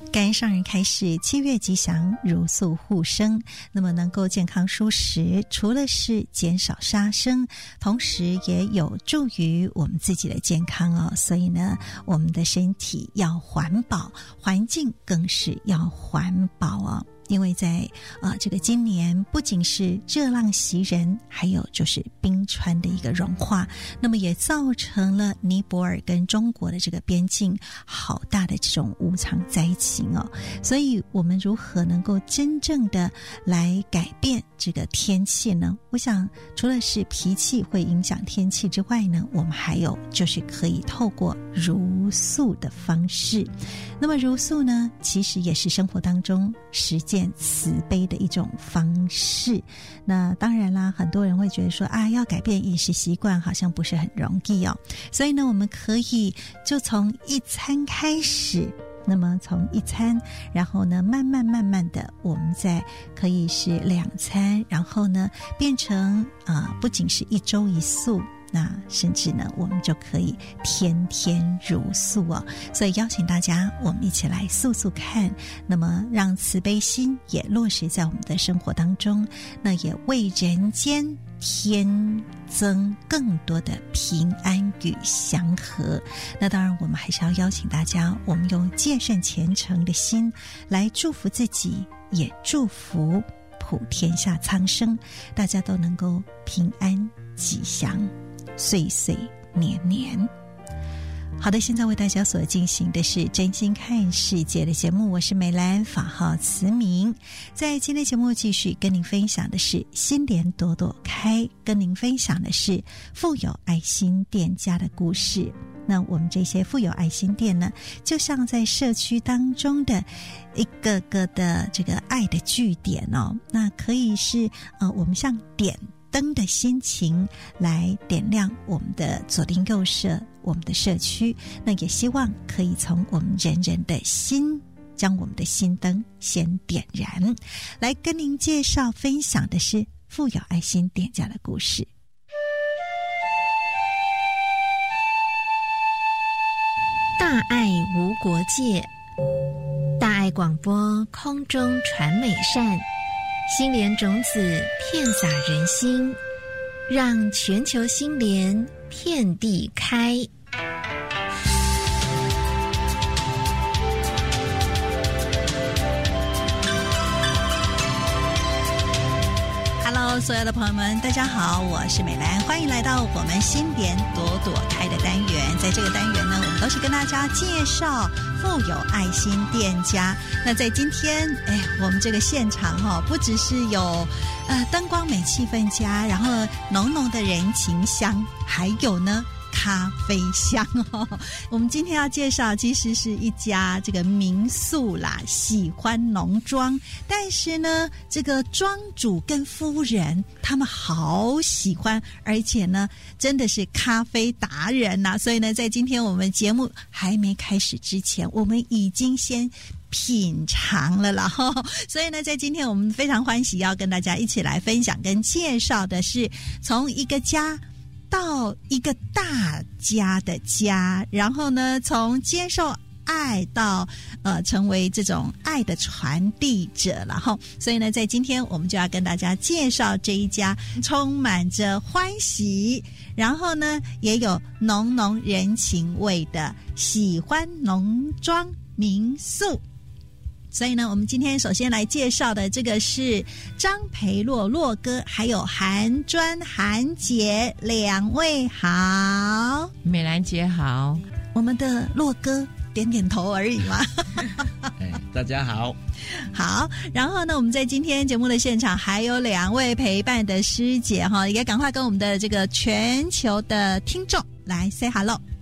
感恩上人开示7月吉祥如素护生，那么能够健康蔬食，除了是减少杀生，同时也有助于我们自己的健康哦。所以呢，我们的身体要环保，环境更是要环保哦。因为在这个今年不仅是热浪袭人，还有就是冰川的一个融化，那么也造成了尼泊尔跟中国的这个边境好大的这种无常灾情哦。所以我们如何能够真正的来改变这个天气呢？我想除了是脾气会影响天气之外呢，我们还有就是可以透过茹素的方式。那么茹素呢，其实也是生活当中实践慈悲的一种方式。那当然啦，很多人会觉得说要改变饮食习惯好像不是很容易哦。所以呢，我们可以就从一餐开始，那么从一餐，然后呢慢慢的，我们再可以是2餐，然后呢变成不仅是1周1素，那甚至呢我们就可以天天茹素哦。所以邀请大家我们一起来素素看，那么让慈悲心也落实在我们的生活当中，那也为人间添增更多的平安与祥和。那当然我们还是要邀请大家，我们用戒慎虔诚的心来祝福自己，也祝福普天下苍生，大家都能够平安吉祥，岁岁年年。好的，现在为大家所进行的是真心看世界的节目，我是美兰，法号慈明。在今天节目继续跟您分享的是心莲朵朵开，跟您分享的是富有爱心店家的故事。那我们这些富有爱心店呢，就像在社区当中的一个个的这个爱的据点哦。那可以是我们像点灯的心情来点亮我们的左邻右舍，我们的社区。那也希望可以从我们人人的心，将我们的心灯先点燃。来跟您介绍分享的是富有爱心店家的故事。 大爱无国界，大爱广播空中传美善，心莲种子遍洒人心，让全球心莲遍地开。 Hello， 所有的朋友们，大家好，我是美兰，欢迎来到我们心莲朵朵开的单元。在这个单元呢，我们都是跟大家介绍富有爱心店家。那在今天，我们这个现场不只是有灯光美、气氛佳，然后浓浓的人情香，还有呢咖啡香哦。我们今天要介绍其实是一家这个民宿啦，喜欢农庄，但是呢这个庄主跟夫人他们好喜欢，而且呢真的是咖啡达人啊。所以呢在今天我们节目还没开始之前，我们已经先品尝了啦所以呢在今天我们非常欢喜要跟大家一起来分享跟介绍的是从一个家到一个大家的家，然后呢从接受爱到成为这种爱的传递者了哈。所以呢在今天我们就要跟大家介绍这一家充满着欢喜，然后呢也有浓浓人情味的喜欢农庄民宿。所以呢我们今天首先来介绍的这个是张培洛洛哥还有韩专韩姐，两位好。 美兰姐好。 我们的洛哥点点头而已嘛大家好。 好，然后呢我们在今天节目的现场还有两位陪伴的师姐也赶快跟我们的这个全球的听众来 say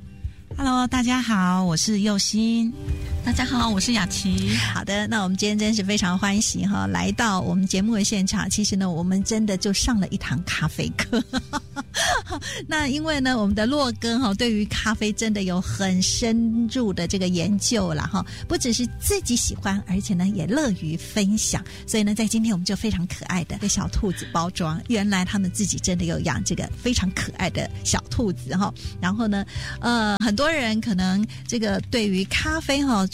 hello。 大家好，我是佑心。 大家好，我是雅琪。 好的，那我们今天真是非常欢喜来到我们节目的现场。其实呢我们真的就上了一堂咖啡课那因为呢我们的洛哥对于咖啡真的有很深入的这个研究啦不只是自己喜欢，而且呢也乐于分享。所以呢在今天我们就非常可爱的小兔子包装，原来他们自己真的有养这个非常可爱的小兔子然后呢很多人可能这个对于咖啡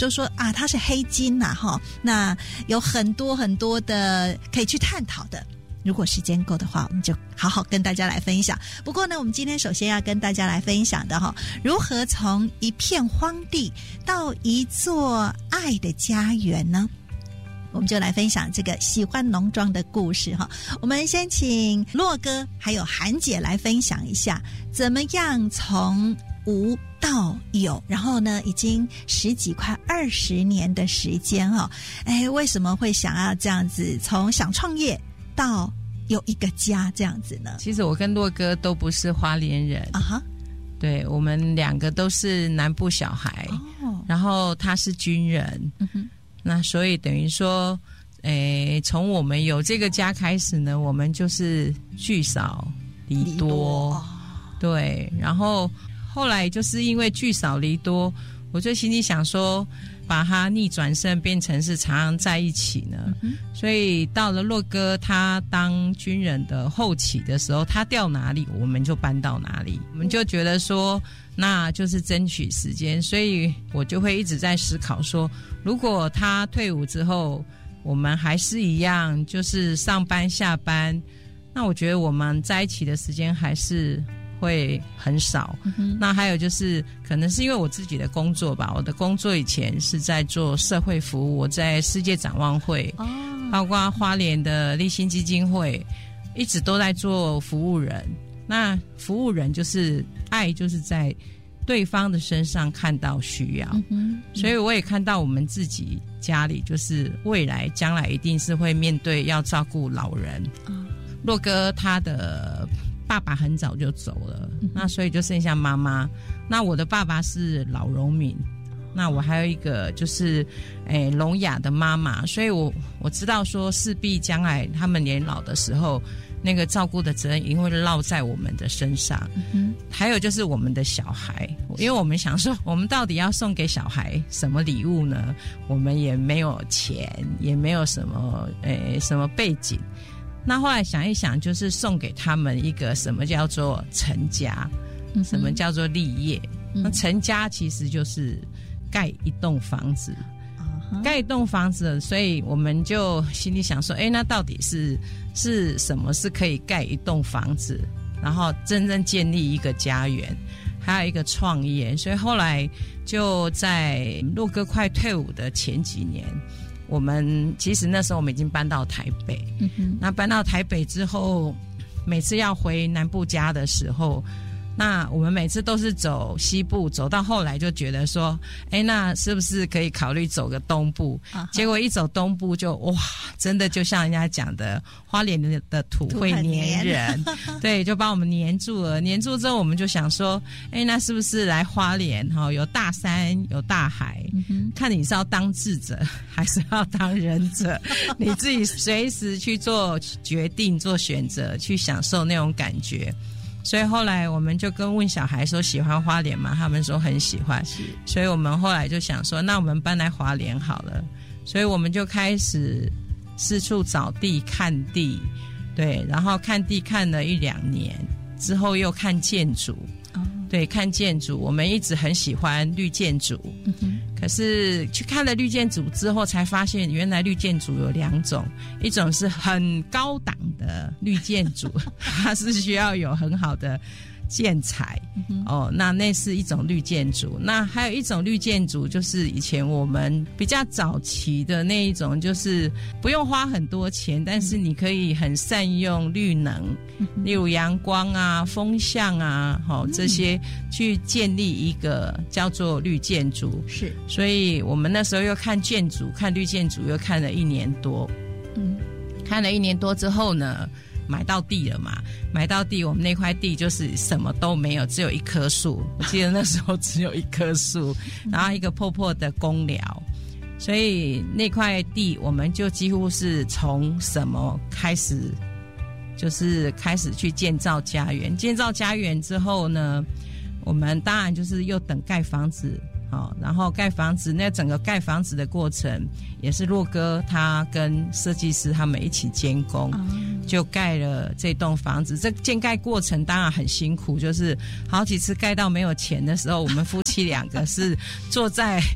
就说啊，它是黑金呐，那有很多很多的可以去探讨的。如果时间够的话，我们就好好跟大家来分享。不过呢，我们今天首先要跟大家来分享的如何从一片荒地到一座爱的家园呢？我们就来分享这个喜欢农庄的故事我们先请洛哥还有韩姐来分享一下，怎么样从无到有，然后呢已经10几快20年的时间为什么会想要这样子从想创业到有一个家这样子呢？ 其实我跟洛哥都不是花莲人对，我们2个都是南部小孩然后他是军人那所以等于说从我们有这个家开始呢，我们就是聚少离多对，然后后来就是因为聚少离多，我就心里想说把它逆转胜变成是常常在一起呢所以到了洛哥他当军人的后期的时候，他调哪里我们就搬到哪里，我们就觉得说那就是争取时间，所以我就会一直在思考说，如果他退伍之后我们还是一样就是上班下班，那我觉得我们在一起的时间还是会很少那还有就是可能是因为我自己的工作吧，我的工作以前是在做社会服务，我在世界展望会包括花莲的立新基金会一直都在做服务人，那服务人就是爱，就是在对方的身上看到需要所以我也看到我们自己家里就是未来将来一定是会面对要照顾老人洛哥他的爸爸很早就走了那所以就剩下妈妈，那我的爸爸是老荣民，那我还有一个就是聋哑的妈妈，所以我知道说势必将来他们年老的时候那个照顾的责任一定会落在我们的身上还有就是我们的小孩，因为我们想说我们到底要送给小孩什么礼物呢，我们也没有钱也没有什么背景，那后来想一想就是送给他们一个什么叫做成家什么叫做立业那成家其实就是盖一栋房子盖一栋房子，所以我们就心里想说那到底是什么是可以盖一栋房子然后真正建立一个家园，还有一个创业，所以后来就在洛哥快退伍的前几年，我们其实那时候我们已经搬到台北那搬到台北之后，每次要回南部家的时候，那我们每次都是走西部，走到后来就觉得说那是不是可以考虑走个东部结果一走东部就哇，真的就像人家讲的花莲的土会黏人对，就把我们黏住了，黏住之后我们就想说那是不是来花莲有大山有大海看你是要当智者还是要当仁者你自己随时去做决定做选择，去享受那种感觉，所以后来我们就问小孩说喜欢花莲吗，他们说很喜欢，所以我们后来就想说那我们搬来花莲好了，所以我们就开始四处找地看地对，然后看地看了1-2年之后又看建筑对，看建筑我们一直很喜欢绿建筑可是去看了绿建筑之后才发现原来绿建筑有2种，一种是很高档的绿建筑它是需要有很好的建材那是一种绿建筑，那还有一种绿建筑就是以前我们比较早期的那一种，就是不用花很多钱但是你可以很善用绿能例如阳光啊风向啊这些去建立一个叫做绿建筑是， 所以我们那时候又看建筑看绿建筑又看了1年多看了1年多之后呢买到地了嘛，买到地我们那块地就是什么都没有，只有1棵树，我记得那时候只有1棵树然后一个破破的公寮，所以那块地我们就几乎是从什么开始，就是开始去建造家园，建造家园之后呢我们当然就是又等盖房子然后盖房子，那整个盖房子的过程也是洛哥他跟设计师他们一起监工就盖了这栋房子，这建盖过程当然很辛苦，就是好几次盖到没有钱的时候我们夫妻2个是坐在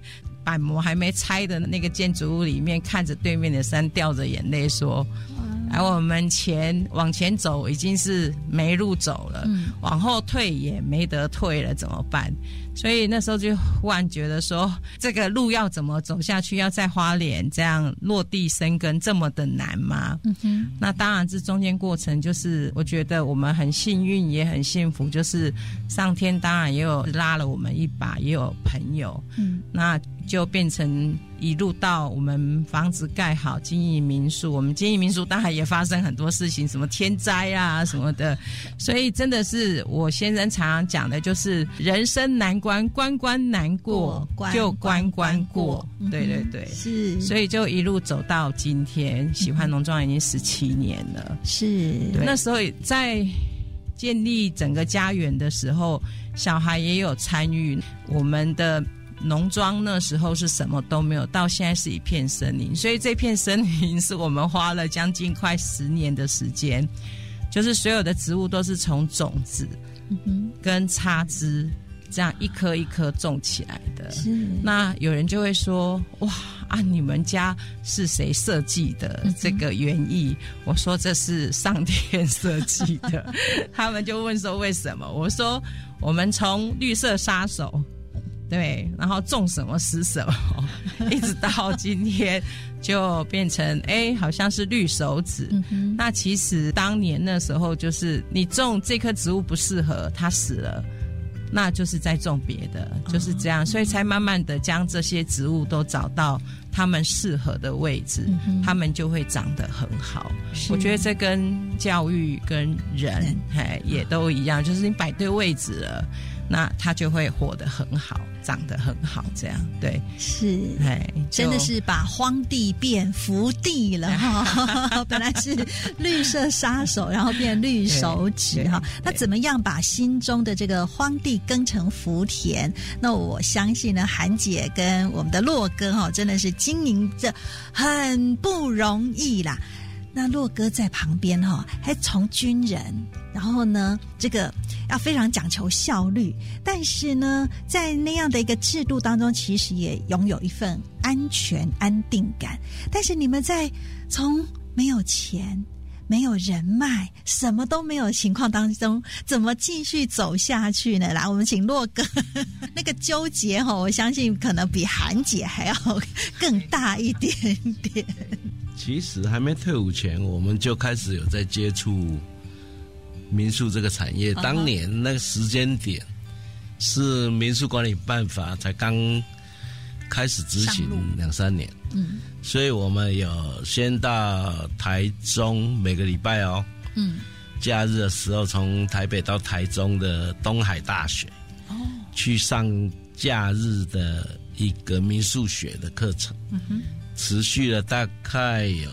板模还没拆的那个建筑物里面，看着对面的山，掉着眼泪说，我们往前走已经是没路走了，往后退也没得退了，怎么办？所以那时候就忽然觉得说，这个路要怎么走下去，要在花莲这样落地生根这么的难吗？那当然这中间过程就是我觉得我们很幸运也很幸福，就是上天当然也有拉了我们一把，也有朋友，那就变成一路到我们房子盖好，经营民宿。我们经营民宿当然也发生很多事情，什么天灾啊什么的，所以真的是我先生常常讲的，就是人生难关，关关难过，就关关过。对对对， 是， 所以就一路走到今天，喜欢农庄已经17年了。 是， 那时候在建立整个家园的时候，小孩也有参与。我们的农庄那时候是什么都没有，到现在是一片森林，所以这片森林是我们花了将近快10年的时间，就是所有的植物都是从种子跟插枝这样一颗一颗种起来的。是，那有人就会说，哇啊，你们家是谁设计的这个园艺？我说这是上天设计的。他们就问说为什么？我说我们从绿色杀手，对，然后种什么死什么，一直到今天就变成好像是绿手指。那其实当年那时候就是你种这棵植物不适合，它死了，那就是在种别的，就是这样，所以才慢慢的将这些植物都找到它们适合的位置，它们就会长得很好。我觉得这跟教育跟人也都一样，就是你摆对位置了，那它就会活得很好，长得很好，这样。对， 是，真的是把荒地变福地了哈。本来是绿色杀手，然后变绿手指哈。那怎么样把心中的这个荒地耕成福田？那我相信呢，韩姐跟我们的洛哥哈，真的是经营着很不容易啦。那洛哥在旁边哈，还从军人，然后呢，这个要非常讲求效率，但是呢，在那样的一个制度当中，其实也拥有一份安全安定感。但是你们在从没有钱、没有人脉、什么都没有的情况当中，怎么继续走下去呢？来，我们请洛哥那个纠结哈，我相信可能比韩姐还要更大一点点。 其实还没退伍前，我们就开始有在接触民宿这个产业。当年那个时间点是民宿管理办法才刚开始执行2-3年，所以我们有先到台中，每个礼拜假日的时候从台北到台中的东海大学去上假日的一个民宿学的课程，持续了大概有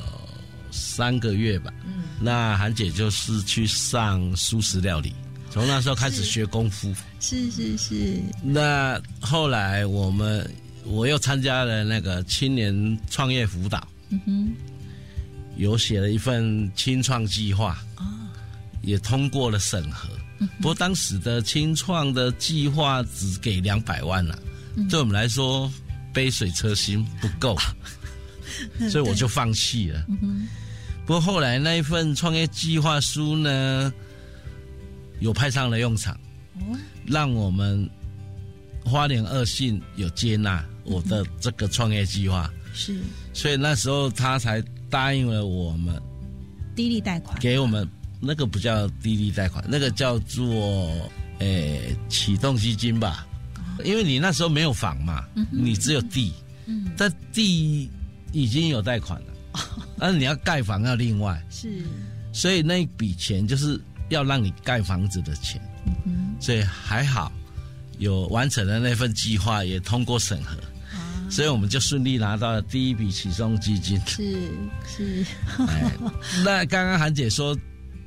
3个月吧。那韩姐就是去上素食料理，从那时候开始学功夫。 是。 那后来我又参加了那个青年创业辅导，有写了一份青创计划，也通过了审核。不过当时的青创的计划只给200万了，对我们来说杯水车薪不够。所以我就放弃了。不过后来那一份创业计划书呢，有派上了用场，让我们花莲二信有接纳我的这个创业计划。 是， 所以那时候他才答应了我们低利贷款， 给我们那个不叫低利贷款，那个叫做启动基金吧。因为你那时候没有房嘛，你只有地，但地已经有贷款了，但是你要盖房要另外， 是， 所以那一笔钱就是要让你盖房子的钱，所以还好有完成了那份计划，也通过审核，所以我们就顺利拿到了第一笔启动基金。 是那刚刚韩姐说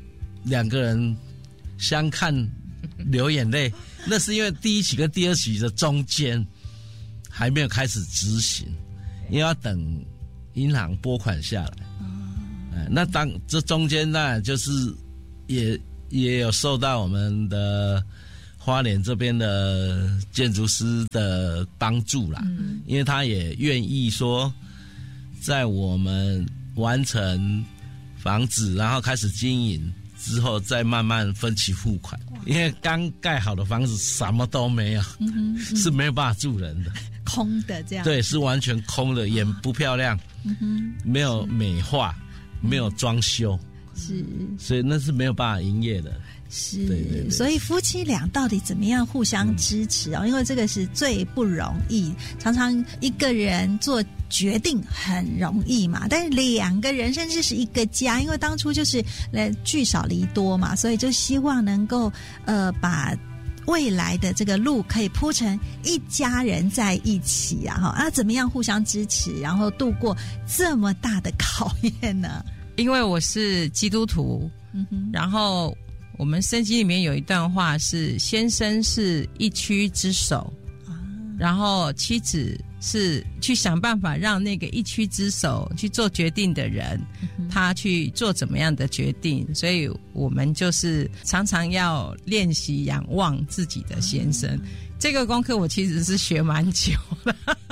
2个人相看流眼泪，那是因为第1期跟第2期的中间还没有开始执行，因为要等银行拨款下来。那这中间呢，就是也有受到我们的花莲这边的建筑师的帮助啦，因为他也愿意说，在我们完成房子，然后开始经营之后，再慢慢分期付款。因为刚盖好的房子什么都没有，是没有办法住人的， 空的这样。对， 是完全空的，也不漂亮，没有美化，没有装修，是，所以那是没有办法营业的。 是，对，所以夫妻俩到底怎么样互相支持因为这个是最不容易，常常一个人做决定很容易嘛，但是两个人甚至是一个家，因为当初就是聚少离多嘛，所以就希望能够把未来的这个路可以铺成一家人在一起啊，怎么样互相支持，然后度过这么大的考验呢？ 因为我是基督徒，然后我们圣经里面有一段话是先生是一区之首，然后妻子是去想办法让那个一区之首去做决定的人，他去做怎么样的决定，所以我们就是常常要练习仰望自己的先生。这个功课我其实是学蛮久的。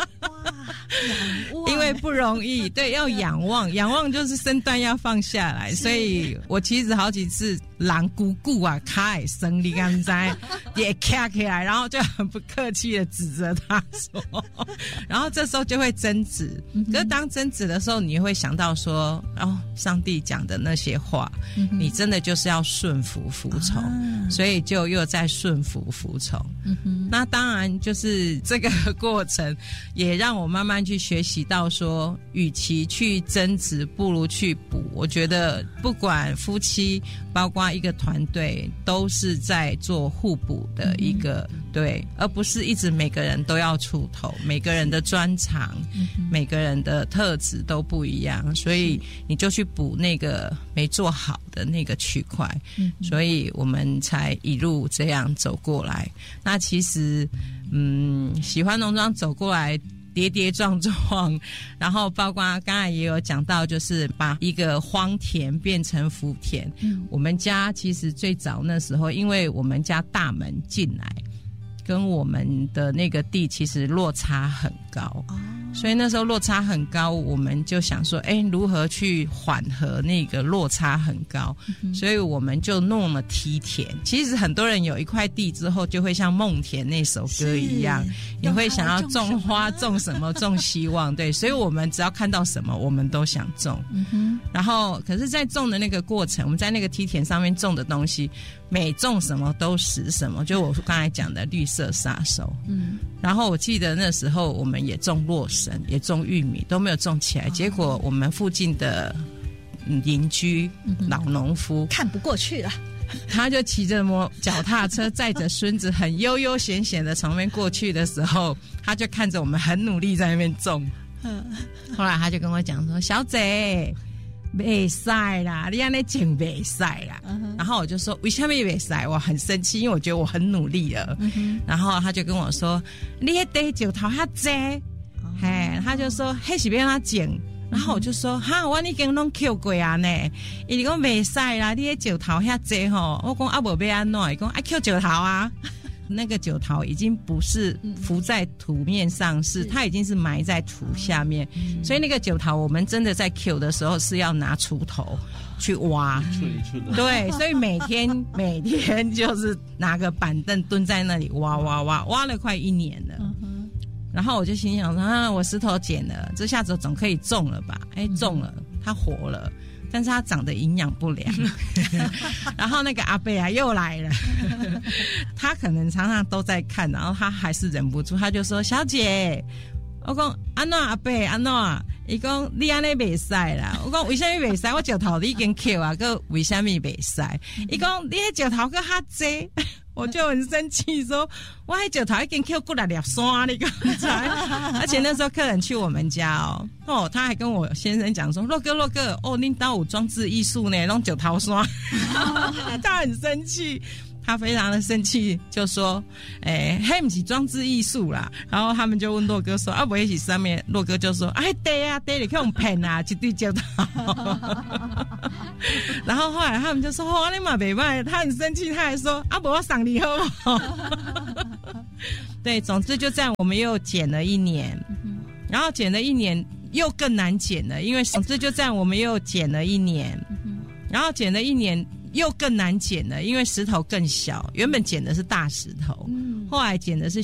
因为不容易，对，要仰望，仰望就是身段要放下来，所以我其实好几次狼姑姑啊，卡也生你刚才也卡起来，然后就很不客气的指责他说，然后这时候就会争执。可是当争执的时候，你会想到说，上帝讲的那些话，你真的就是要顺服服从，所以就又在顺服服从。那当然就是这个过程也让我慢慢去学习到说，与其去争执，不如去补。我觉得不管夫妻，包括一个团队，都是在做互补的一个对，而不是一直每个人都要出头，每个人的专长，每个人的特质都不一样，所以你就去补那个没做好的那个区块，所以我们才一路这样走过来。那其实喜欢农庄走过来跌跌撞撞，然后包括刚才也有讲到，就是把一个荒田变成福田。我们家其实最早那时候，因为我们家大门进来跟我们的那个地其实落差很高，所以那时候落差很高，我们就想说如何去缓和那个落差很高，所以我们就弄了梯田。其实很多人有一块地之后，就会像梦田那首歌一样，你会想要种花种什么种希望，对，所以我们只要看到什么我们都想种。然后可是在种的那个过程，我们在那个梯田上面种的东西，每种什么都死什么，就我刚才讲的绿色杀手。然后我记得那时候我们也种洛神，也种玉米，都没有种起来。结果我们附近的邻居老农夫看不过去了， 他就骑着脚踏车载着孙子很悠悠闲闲的从那边过去的时候，他就看着我们很努力在那边种。后来他就跟我讲说，小姐没晒啦，你这样种没晒啦。然后我就说为什么没晒？我很生气，因为我觉得我很努力了。然后他就跟我说，你那地石头那多，他就说那是要怎种？然后我就说哈，我已经拢捡过啊呢。伊讲没晒啦，你那石头那多吼。我讲没要怎样？伊讲捡石头啊。那个酒桃已经不是浮在土面上，是它已经是埋在土下面，所以那个酒桃我们真的在 Q 的时候是要拿锄头去挖，对，所以每天就是拿个板凳蹲在那里挖了快1年了。然后我就心想说我石头捡了，这下子总可以种了吧？种了，它活了。但是他长得营养不良然后那个阿伯又来了他可能常常都在看，然后他还是忍不住，他就说小姐，我说安怎阿伯安怎，他说你这样不可以啦。我说为什么不可以？我石头已经捡啊，可为什么不可以？他说你的石头还那么多我就很生气说，我那石头已经捡过来了山，你刚才而且那时候客人去我们家他还跟我先生讲说，洛哥你家有装置艺术呢，弄石头山他很生气， 他非常的生气，就说：“嘿，不是装置艺术啦。”然后他们就问洛哥说：“啊，不一起上面？”洛哥就说：“哎，对啊，对，你看我们骗啊，一对就到。”然后后来他们就说：“哦，你嘛没卖。”他很生气，他还说：“啊，不我赏你好不好？”对，总之就这样，我们又剪了1年，然后剪了1年又更难剪了，因为总之就这样，我们又剪了1年，然后剪了1年又更难剪了，因为石头更小，原本剪的是大石头，后来剪的是